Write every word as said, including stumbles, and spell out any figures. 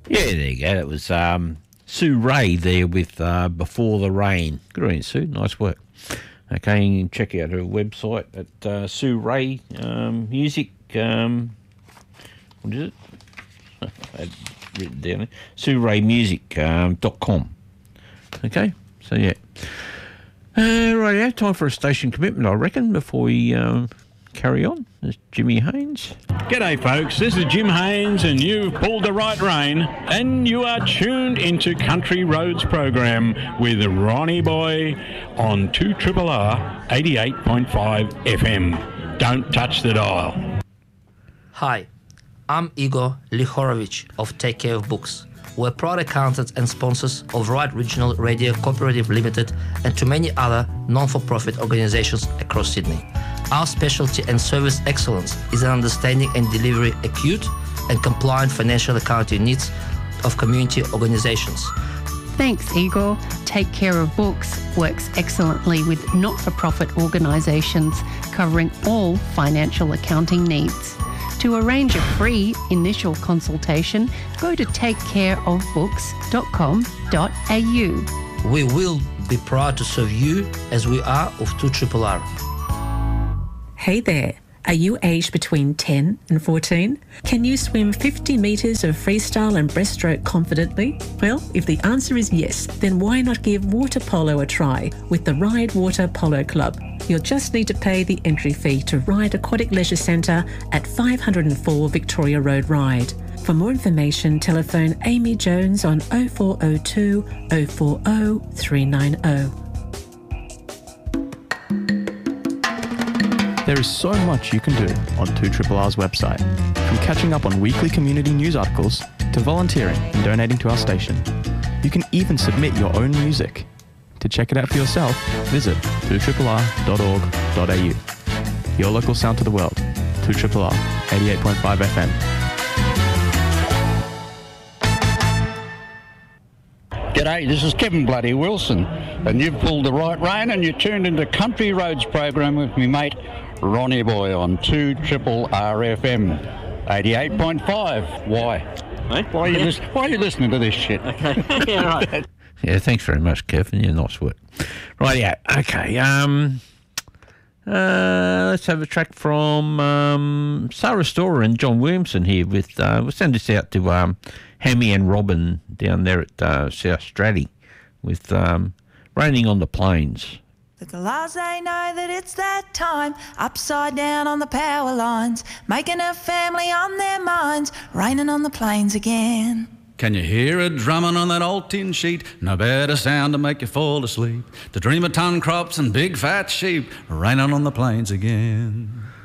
Yeah, there you go. It was um, Sue Ray there with uh, Before the Rain. Good on you, Sue. Nice work. Okay, you can check out her website at uh, Sue Ray um, Music. Um, what is it? I had it written down there. Sue Ray Music um, dot com. Okay, so yeah. Uh, right, yeah, time for a station commitment, I reckon, before we um, carry on. There's Jimmy Haynes. G'day, folks. This is Jim Haynes, and you've pulled the right rein, and you are tuned into Country Roads program with Ronnie Boy on two R R R eighty-eight point five F M. Don't touch the dial. Hi, I'm Igor Lihorovich of Take Care of Books. We're proud accountants and sponsors of Right Regional Radio Cooperative Limited and to many other non-for-profit organizations across Sydney. Our specialty and service excellence is in understanding and delivering acute and compliant financial accounting needs of community organizations. Thanks, Igor. Take Care of Books works excellently with not-for-profit organisations covering all financial accounting needs. To arrange a free initial consultation, go to take care of books dot com dot a u. We will be proud to serve you as we are of two R R R. Hey there. Are you aged between ten and fourteen? Can you swim fifty metres of freestyle and breaststroke confidently? Well, if the answer is yes, then why not give water polo a try with the Ride Water Polo Club? You'll just need to pay the entry fee to Ride Aquatic Leisure Centre at five oh four Victoria Road, Ryde. For more information, telephone Amy Jones on oh four oh two, oh four oh, three nine oh. There is so much you can do on two R R R's website, from catching up on weekly community news articles to volunteering and donating to our station. You can even submit your own music. To check it out for yourself, visit two R R R dot org dot a u. Your local sound to the world, two R R R eighty-eight point five F M. G'day, this is Kevin Bloody Wilson, and you've pulled the right rein and you tuned into Country Roads program with me mate Ronnie Boy on two R R R F M eighty-eight point five. Why? Eh? Why are you lis- Why are you listening to this shit? Okay. Yeah, right. Yeah, thanks very much, Kevin. Yeah, nice work. Right, yeah. Okay. Um, uh, let's have a track from um, Sarah Storer and John Williamson here with, uh, we'll send this out to um, Hammy and Robin down there at uh, South Stratty with um, Raining on the Plains. The galahs, they know that it's that time, upside down on the power lines, making a family on their minds, raining on the plains again. Can you hear it drumming on that old tin sheet? No better sound to make you fall asleep. To dream of ton crops and big fat sheep, raining on the plains again.